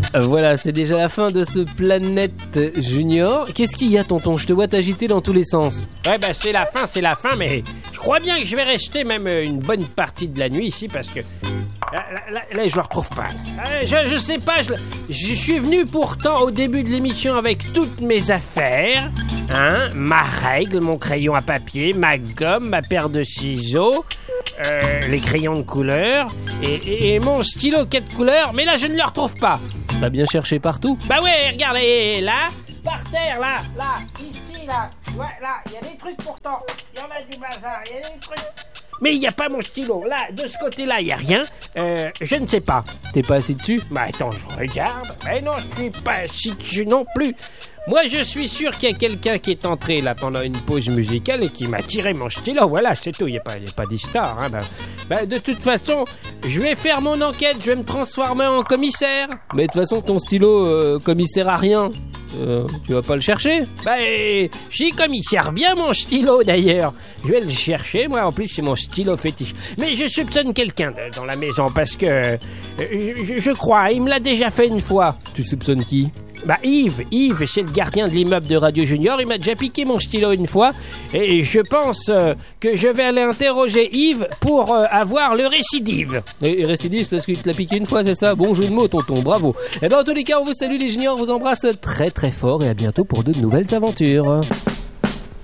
Voilà, c'est déjà la fin de ce Planète Junior. Qu'est-ce qu'il y a, tonton? Je te vois t'agiter dans tous les sens. Ouais, bah c'est la fin, mais je crois bien que je vais rester même une bonne partie de la nuit ici parce que là je le retrouve pas. Je sais pas, je suis venu pourtant au début de l'émission avec toutes mes affaires, hein, ma règle, mon crayon à papier, ma gomme, ma paire de ciseaux, les crayons de couleur et mon stylo 4 couleurs, mais là je ne le retrouve pas. T'as bien cherché partout? Bah ouais, regardez, là, par terre, là, ici, là, ouais, là, il y a des trucs pourtant, il y en a du bazar, il y a des trucs... Mais il n'y a pas mon stylo, là, de ce côté-là, il n'y a rien, je ne sais pas. T'es pas assis dessus? Bah attends, je regarde, mais non, je suis pas assis dessus non plus. Moi, je suis sûr qu'il y a quelqu'un qui est entré là pendant une pause musicale et qui m'a tiré mon stylo. Voilà, c'est tout. Il n'y a pas d'histoire. Hein. De toute façon, je vais faire mon enquête. Je vais me transformer en commissaire. Mais de toute façon, ton stylo commissaire à rien. Tu vas pas le chercher? J'y commissaire bien mon stylo d'ailleurs. Je vais le chercher. Moi, en plus, c'est mon stylo fétiche. Mais je soupçonne quelqu'un dans la maison parce que je crois, il me l'a déjà fait une fois. Tu soupçonnes qui? Bah Yves, c'est le gardien de l'immeuble de Radio Junior, il m'a déjà piqué mon stylo une fois et je pense que je vais aller interroger Yves pour avoir le récidive. Et récidive parce qu'il te l'a piqué une fois, c'est ça? Bon jeu de mots, tonton, bravo. Et en tous les cas, on vous salue les juniors, on vous embrasse très très fort et à bientôt pour de nouvelles aventures.